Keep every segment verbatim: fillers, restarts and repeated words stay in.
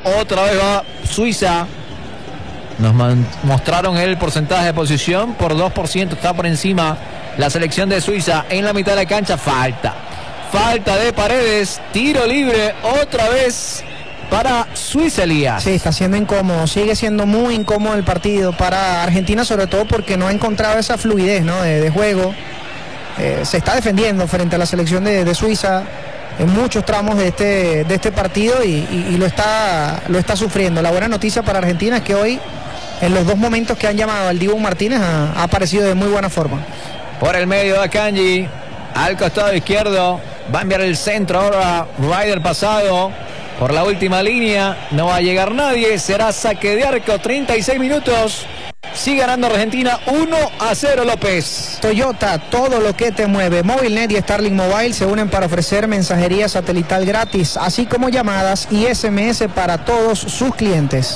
otra vez va Suiza. Nos mostraron el porcentaje de posición por dos por ciento, está por encima la selección de Suiza. En la mitad de la cancha, falta. Falta de Paredes, tiro libre otra vez para Suiza, Elías. Sí, está siendo incómodo, sigue siendo muy incómodo el partido para Argentina, sobre todo porque no ha encontrado esa fluidez, ¿no? de, de juego. Eh, se está defendiendo frente a la selección de, de Suiza en muchos tramos de este, de este partido y, y, y lo, está, lo está sufriendo. La buena noticia para Argentina es que hoy, en los dos momentos que han llamado al Dibu Martínez, ha, ha aparecido de muy buena forma. Por el medio de Akanji, al costado izquierdo, va a enviar el centro ahora, Ryder pasado por la última línea, no va a llegar nadie, será saque de arco, treinta y seis minutos, sigue ganando Argentina uno a cero, López. Toyota, todo lo que te mueve. Movilnet y Starlink Mobile se unen para ofrecer mensajería satelital gratis, así como llamadas y S M S para todos sus clientes.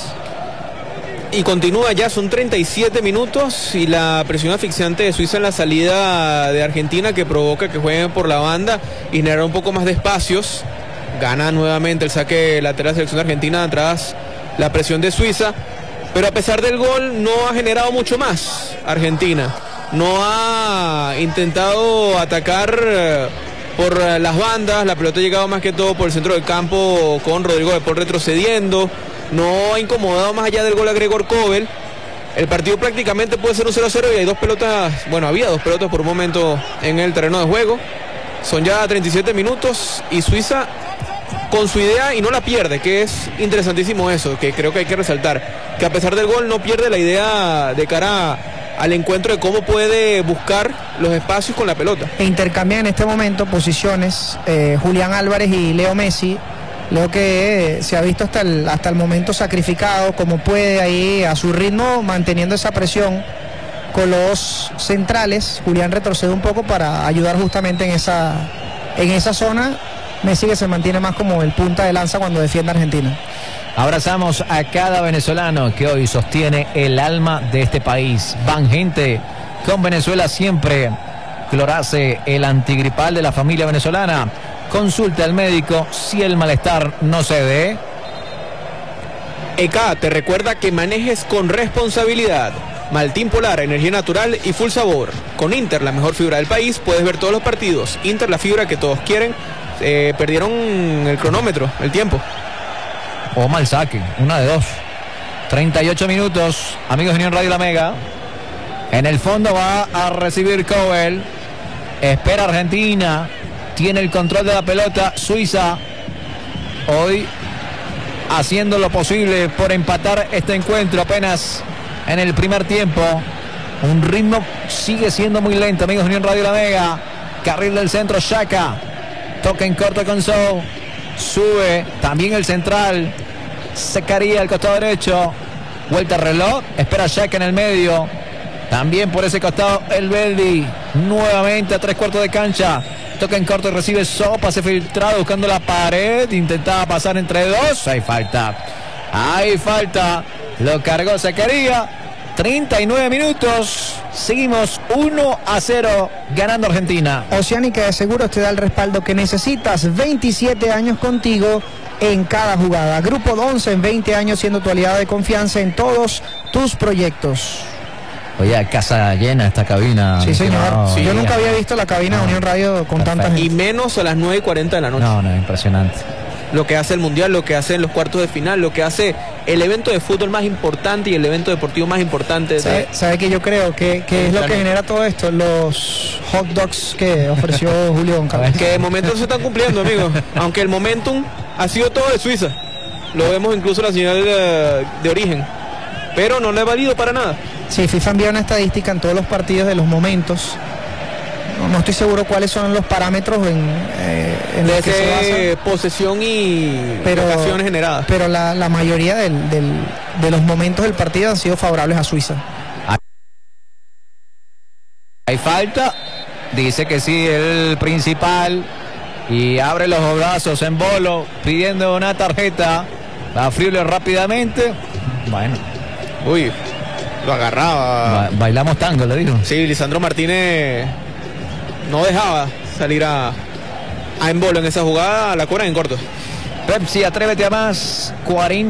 Y continúa ya, son treinta y siete minutos y la presión asfixiante de Suiza en la salida de Argentina que provoca que jueguen por la banda y generar un poco más de espacios. Gana nuevamente el saque lateral de selección de Argentina tras la presión de Suiza, pero a pesar del gol no ha generado mucho más Argentina. No ha intentado atacar por las bandas, la pelota ha llegado más que todo por el centro del campo con Rodrigo de Paul retrocediendo. No ha incomodado más allá del gol a Gregor Kobel. El partido prácticamente puede ser un cero a cero y hay dos pelotas, bueno, había dos pelotas por un momento en el terreno de juego. Son ya treinta y siete minutos y Suiza con su idea y no la pierde, que es interesantísimo eso, que creo que hay que resaltar, que a pesar del gol no pierde la idea de cara al encuentro de cómo puede buscar los espacios con la pelota. E intercambian en este momento posiciones eh, Julián Álvarez y Leo Messi. Leo que se ha visto hasta el, hasta el momento sacrificado como puede ahí a su ritmo, manteniendo esa presión con los centrales. Julián retrocede un poco para ayudar justamente en esa, en esa zona. Messi que se mantiene más como el punta de lanza cuando defiende a Argentina. Abrazamos a cada venezolano que hoy sostiene el alma de este país. Van gente con Venezuela siempre. Clorace, el antigripal de la familia venezolana. Consulte al médico si el malestar no cede. E K te recuerda que manejes con responsabilidad. Maltín Polar, energía natural y full sabor. Con Inter, la mejor fibra del país, puedes ver todos los partidos. Inter, la fibra que todos quieren. Eh, perdieron el cronómetro, el tiempo. O mal saque, una de dos. treinta y ocho minutos, amigos de Unión Radio La Mega. En el fondo va a recibir Kobel. Espera Argentina. Tiene el control de la pelota Suiza. Hoy haciendo lo posible por empatar este encuentro apenas en el primer tiempo. Un ritmo sigue siendo muy lento, amigos de Unión Radio La Mega. Carril del centro, Xhaka. Toca en corto con Sou. Sube también el central. Secaría al costado derecho. Vuelta reloj. Espera Xhaka en el medio. También por ese costado el Beldi. Nuevamente a tres cuartos de cancha. Toca en corto y recibe Sou. Pase filtrado buscando la pared. Intentaba pasar entre dos. Hay falta. Hay falta. Lo cargó Secaría. treinta y nueve minutos. Seguimos uno a cero ganando Argentina. Oceánica de Seguros te da el respaldo que necesitas. veintisiete años contigo en cada jugada. Grupo once en veinte años siendo tu aliado de confianza en todos tus proyectos. Oye, casa llena esta cabina. Sí, señor. No, sí, yo ya. nunca había visto la cabina de Unión Radio con tanta gente. Y menos a las nueve y cuarenta de la noche. No, no, impresionante. Lo que hace el Mundial, lo que hace en los cuartos de final, lo que hace el evento de fútbol más importante y el evento deportivo más importante. ¿Sabe, sabe que yo creo que, que es lo que genera todo esto? Los hot dogs que ofreció Julio Goncalves. Que de momento se están cumpliendo, amigos. Aunque el momentum ha sido todo de Suiza. Lo vemos incluso en la señal de, de origen. Pero no le ha valido para nada. Sí, FIFA envía una estadística en todos los partidos de los momentos. No, no estoy seguro cuáles son los parámetros en, eh, en los que se basa. Posesión y pero, ocasiones generadas. Pero la, la mayoría del, del, de los momentos del partido han sido favorables a Suiza. Hay falta. Dice que sí, el principal. Y abre los brazos en bolo, pidiendo una tarjeta. Va a Frible rápidamente. Bueno. Uy, lo agarraba. Ba bailamos tango, le digo. Sí, Lisandro Martínez no dejaba salir a, a Embolo en esa jugada, la cobran en corto. Pepsi, atrévete a más. cuarenta